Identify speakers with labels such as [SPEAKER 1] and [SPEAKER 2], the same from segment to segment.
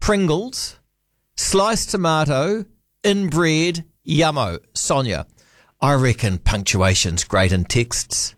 [SPEAKER 1] Pringles, sliced tomato, in bread, yummo. Sonia, I reckon punctuation's great in texts.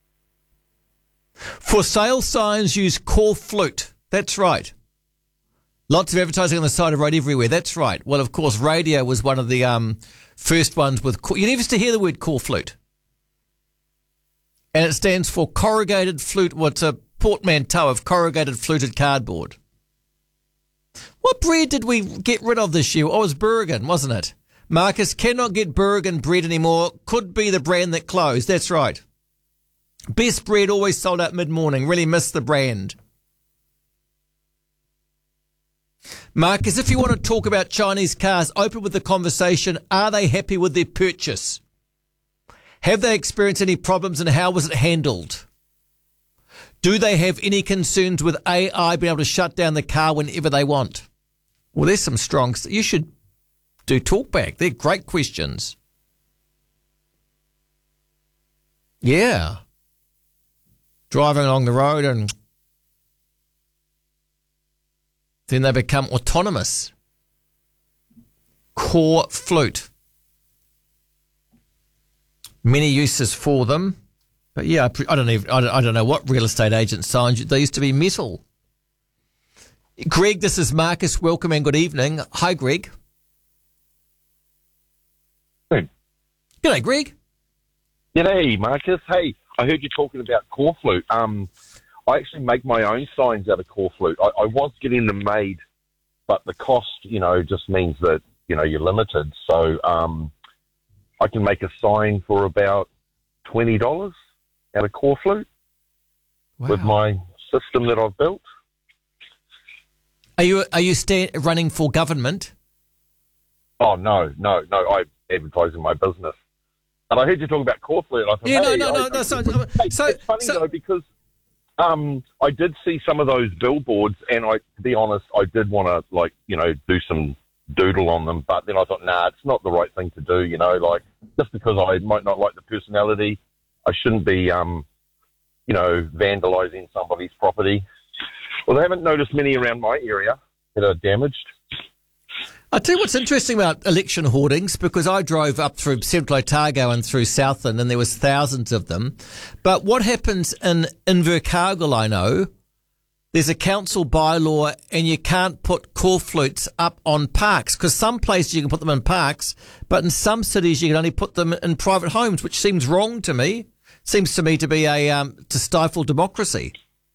[SPEAKER 1] For sale signs, use core flute. That's right. Lots of advertising on the side of road everywhere. That's right. Well, of course, radio was one of the first ones with... You never used to hear the word core flute. And it stands for corrugated flute. What's a portmanteau of corrugated fluted cardboard. What bread did we get rid of this year? Oh, it was Bergen, wasn't it? Marcus, cannot get Bergen bread anymore. Could be the brand that closed. That's right. Best bread always sold out mid-morning. Really miss the brand. Marcus, if you want to talk about Chinese cars, open with the conversation. Are they happy with their purchase? Have they experienced any problems and how was it handled? Do they have any concerns with AI being able to shut down the car whenever they want? Well, there's some strong... You should do talkback. They're great questions. Yeah. Driving along the road and then they become autonomous. Core flute. Many uses for them. But yeah, I don't know what real estate agent signs. They used to be metal. Greg, this is Marcus. Welcome and good evening. Hi, Greg.
[SPEAKER 2] Hey.
[SPEAKER 1] G'day, Greg.
[SPEAKER 2] G'day, Marcus. Hey, I heard you talking about core flute. I actually make my own signs out of core flute. I was getting them made, but the cost, just means that, you're limited. So I can make a sign for about $20 out of core flute. Wow. With my system that I've built.
[SPEAKER 1] Are you running for government?
[SPEAKER 2] Oh, no. I advertise in my business. And I heard you talking about core flute. And I thought, it's funny though, because I did see some of those billboards, and to be honest, I did want to do some doodle on them, but then I thought, it's not the right thing to do. Just because I might not like the personality, I shouldn't be, vandalising somebody's property. Well, they haven't noticed many around my area that are damaged.
[SPEAKER 1] I'll tell you what's interesting about election hoardings, because I drove up through Central Otago and through Southland, and there was thousands of them. But what happens in Invercargill, I know, there's a council bylaw and you can't put core flutes up on parks, because some places you can put them in parks, but in some cities you can only put them in private homes, which seems wrong to me. Seems to me to be to stifle democracy.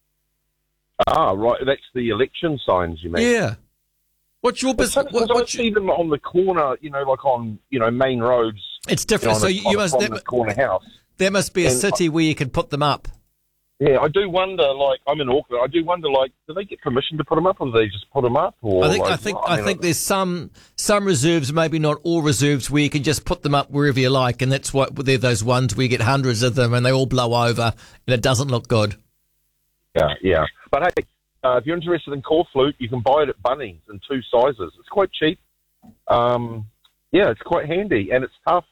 [SPEAKER 2] Ah, right. That's the election signs, you mean?
[SPEAKER 1] Yeah. What's your business?
[SPEAKER 2] I see them on the corner, like on, main roads.
[SPEAKER 1] It's different. So you must
[SPEAKER 2] the corner house.
[SPEAKER 1] There must be a city where you can put them up.
[SPEAKER 2] Yeah, I do wonder. I'm in Auckland. I do wonder. Do they get permission to put them up, or do they just put them up? Or
[SPEAKER 1] I think there's some reserves, maybe not all reserves, where you can just put them up wherever you like, and that's what they're those ones where you get hundreds of them and they all blow over and it doesn't look good.
[SPEAKER 2] Yeah. But hey. If you're interested in core flute, you can buy it at Bunnings in 2 sizes. It's quite cheap. It's quite handy, and it's tough.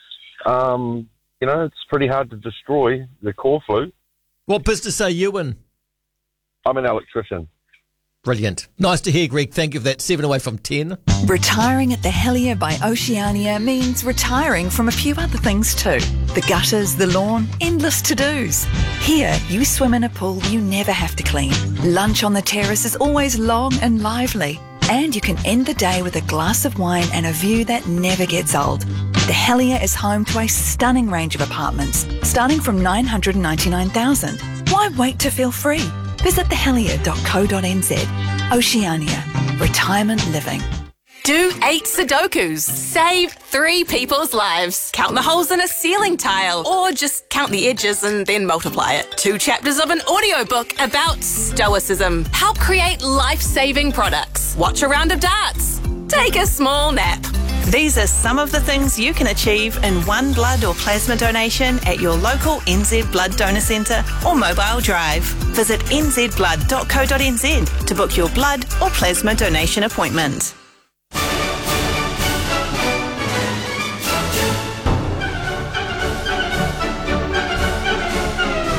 [SPEAKER 2] It's pretty hard to destroy the core flute.
[SPEAKER 1] What business are you in?
[SPEAKER 2] I'm an electrician.
[SPEAKER 1] Brilliant. Nice to hear, Greg. Thank you for that. 7 away from 10.
[SPEAKER 3] Retiring at the Helier by Oceania means retiring from a few other things too. The gutters, the lawn, endless to-dos. Here, you swim in a pool you never have to clean. Lunch on the terrace is always long and lively. And you can end the day with a glass of wine and a view that never gets old. The Helier is home to a stunning range of apartments, starting from $999,000. Why wait to feel free? Visit thehelier.co.nz. Oceania. Retirement living.
[SPEAKER 4] Do 8 Sudokus. Save 3 people's lives. Count the holes in a ceiling tile, or just count the edges and then multiply it. 2 chapters of an audiobook about stoicism. Help create life-saving products. Watch a round of darts. Take a small nap.
[SPEAKER 5] These are some of the things you can achieve in one blood or plasma donation at your local NZ Blood Donor Centre or mobile drive. Visit nzblood.co.nz to book your blood or plasma donation appointment.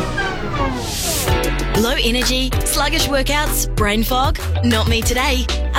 [SPEAKER 6] Low energy, sluggish workouts, brain fog? Not me today.